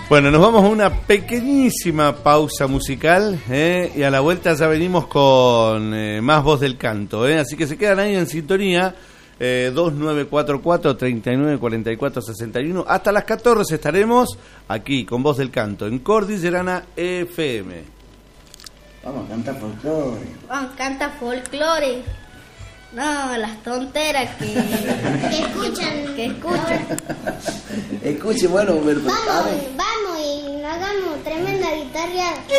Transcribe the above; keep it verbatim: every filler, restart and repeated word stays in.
Bueno, nos vamos a una pequeñísima pausa musical, ¿eh? Y a la vuelta ya venimos con eh, más Voz del Canto, ¿eh? Así que se quedan ahí en sintonía, eh, dos nueve cuatro cuatro, tres nueve cuatro cuatro seis uno. Hasta las catorce estaremos aquí con Voz del Canto en Cordillerana F M. Vamos a cantar folclore. Vamos a cantar folclore. No, las tonteras que, que escuchan. Que escuchan. Escuche, bueno, vamos, vamos y hagamos tremenda guitarra.